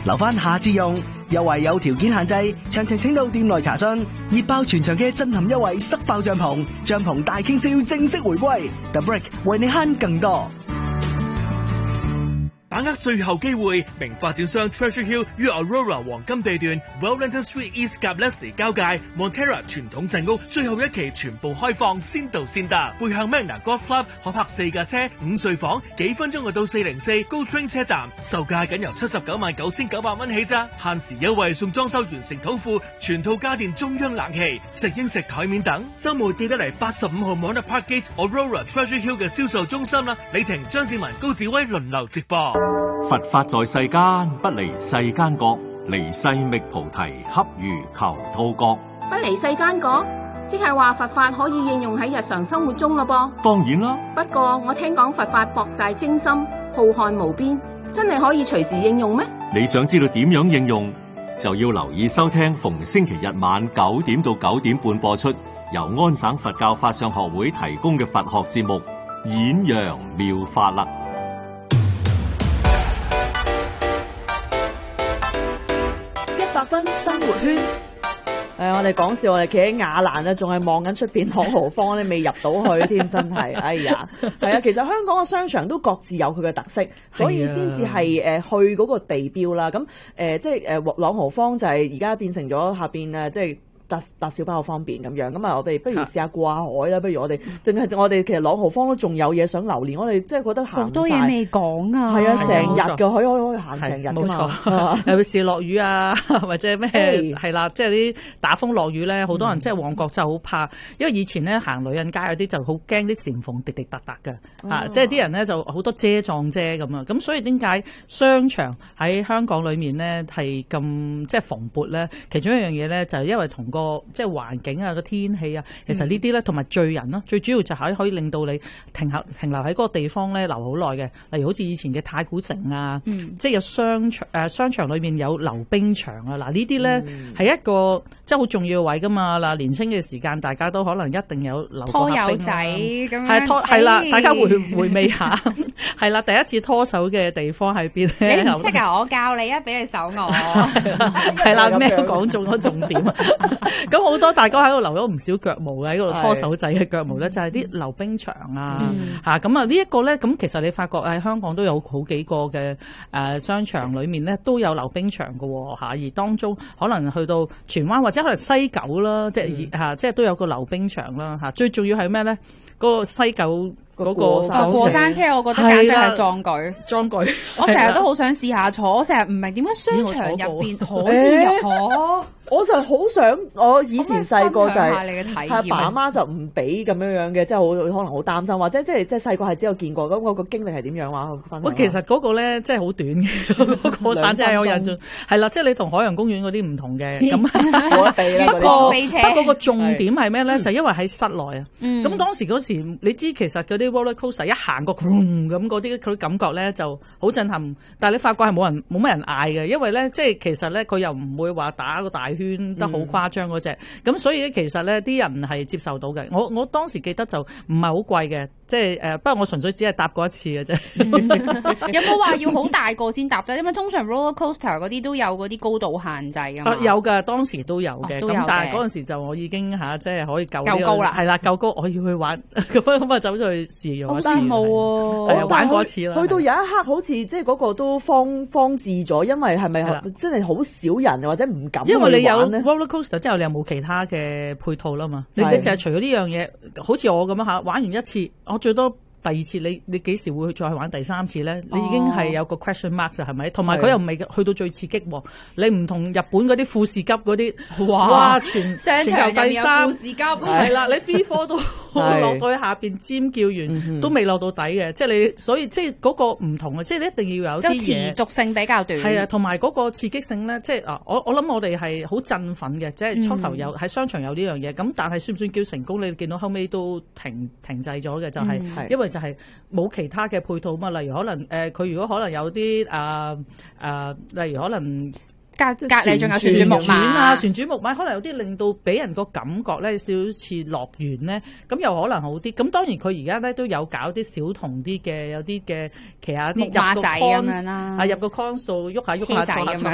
留返下次用。優惠有條件限制，詳情請到店內查詢。熱爆全場嘅震撼優惠，塞爆帳篷，帳篷大傾銷正式回歸。The Brick 為你慳更多。 把握最後機會，名發展商 Treasure Hill 於 Aurora 黃金地段 Wellington Street East 及 Leslie 交界 Montera 傳統鎮屋最後一期全部開放，先到先得。背向 Magna Golf Club 可泊4架車，5睡房，幾分鐘就到404 Go Train 車站，售價僅由799900蚊起咋，限時優惠送裝修完成土庫，全套家電中央冷氣、食英食台面等。週末記得嚟85號 Mona Parkgate Aurora Treasure Hill 嘅銷售中心啦，李婷、張志文、高志威輪流直播。 佛法在世間，不離世間覺，離世覓菩提，恰如求兔角。 不離世間覺，即係話佛法可以應用喺日常生活中咯噃。 當然啦， 不過我聽講佛法博大精深，浩瀚無邊，真係可以隨時應用咩？ 你想知道點樣應用，就要留意收聽逢星期日晚9點到9點半播出，由安省佛教法相學會提供嘅佛學節目《演揚妙法》啦。 100分生活圈，我哋講笑，我哋企喺亞蘭咧，仲係望緊出邊朗豪坊咧，未入到去添，真係，哎呀，係啊，其實香港嘅商場都各自有佢嘅特色，所以先至係去嗰個地標啦。咁即係朗豪坊就係而家變成咗下邊即係。搭小巴好方便咁樣，咁啊我哋不如試下過下海啦，不如我哋淨係我哋其實朗豪坊都仲有嘢想留連，我哋即係覺得行好多嘢未講啊， 係啊，成日嘅可以行成日㗎嘛， 尤其是落雨啊，或者咩係啦，即係啲打風落雨咧，好多人即係旺角就好怕，因為以前咧行女人街嗰啲就好驚啲簷篷滴滴答答嘅，即係啲人咧就好多遮撞遮咁啊，咁所以點解商場喺香港裏面咧係咁即係蓬勃咧？其中一樣嘢咧就係因為同個即係環境啊，個天氣啊，其實呢啲咧同埋聚人咯，最主要就係可以令到你停留喺嗰個地方咧留好耐嘅。例如好似以前嘅太古城啊，即係有商場裏面有溜冰場啊，嗱呢啲咧係一個即係好重要嘅位噶嘛。嗱年輕嘅時間大家都可能一定有溜過下冰拖友仔咁樣， 係啦，大家回味下係啦，第一次拖手嘅地方喺邊咧？ 你唔識啊？我教你啊，俾你手我係啦，咩講中咗重點啊？咁好多大哥喺度留咗唔少腳毛嘅，喺嗰度拖手仔嘅腳毛咧，就係啲溜冰場啊嚇。咁啊呢一個咧，咁其實你發覺喺香港都有好幾個嘅商場裏面咧都有溜冰場嘅喎嚇，而當中可能去到荃灣或者可能西九啦，即係嚇，即係都有個溜冰場啦嚇。最重要係咩咧？嗰個西九。嗰個過山車，我覺得簡直係壯舉。我成日都好想試下坐，我成日唔明點解商場入邊可以入。 我就好想，我以前細個就係爸媽就唔俾咁樣嘅，即係好可能好擔心，或者即係細個係只有見過，咁我個經歷係點樣話？ 其實嗰個咧即係好短嘅，過山車係有印象，係啦，即係你同海洋公園嗰啲唔同嘅，咁不過個重點係咩咧？就因為喺室內啊，咁當時嗰時你知其實嗰啲 roller coaster 一行過咁嗰啲佢感覺咧就好震撼，但係你發覺係冇乜人嗌嘅，因為咧即係其實咧佢又唔會話打個大圈得好誇張嗰隻，咁所以咧其實咧啲人係接受到嘅。我當時記得就唔係好貴嘅，即係不過我純粹只係搭過一次嘅啫。 有冇話要好大個先搭得？因為通常 roller coaster 嗰啲都有嗰啲高度限制㗎嘛。 有㗎，當時都有嘅。 咁但係嗰陣時就我已經即係可以夠高啦， 係啦，夠高，我要去玩咁啊走咗去試用一次。 好羨慕喎！ 玩過一次啦。 去到有一刻好似即係嗰個都荒置咗，因為係咪真係好少人或者唔敢去玩咧？ 因為你有 roller coaster 之後，你又冇其他嘅配套啦嘛。你淨係除咗呢樣嘢，好似我咁樣玩完一次，我最多。第二次你幾時會再去玩第三次咧？你已經係有個 question mark 係咪？同埋佢又未去到最刺激喎。你唔同日本嗰啲富士急嗰啲，哇！全商場入面有富士急， 係啦，你 free fall 都落到去下邊尖叫完，都未落到底嘅。即係你，所以即係嗰個唔同嘅，即係你一定要有啲嘢持續性比較短。 係啊，同埋嗰個刺激性咧，即係我諗我哋係好振奮嘅，即係初頭有喺商場有呢樣嘢，咁但係算唔算叫成功？你見到後尾都停滯咗嘅，就係因為就係冇其他嘅配套嘛，例如可能佢如果可能有啲例如可能隔離仲有旋轉木馬啊，旋轉木馬可能有啲令到俾人個感覺咧，少少似樂園咧，咁又可能好啲。咁當然佢而家咧都有搞啲小童啲嘅，有啲嘅騎下啲入個 cons 啊，入個 cons 度喐下喐下坐下。